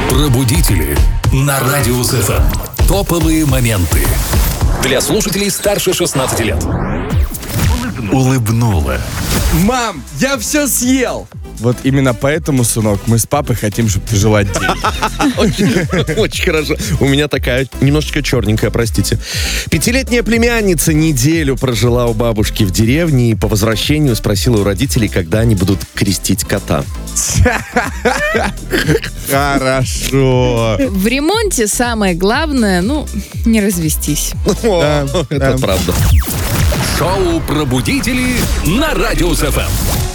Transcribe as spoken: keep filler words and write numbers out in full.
Пробудители на Радиус эф эм. Топовые моменты для слушателей старше шестнадцати лет. Улыбнула. Мам, я все съел! Вот именно поэтому, сынок, мы с папой хотим, чтобы ты жила денег. Очень хорошо. У меня такая немножечко черненькая, простите. Пятилетняя племянница неделю прожила у бабушки в деревне и по возвращению спросила у родителей, когда они будут крестить кота. Хорошо. В ремонте самое главное, ну, не развестись. О, это правда. Шоу «Пробудители» на Радиус эф эм.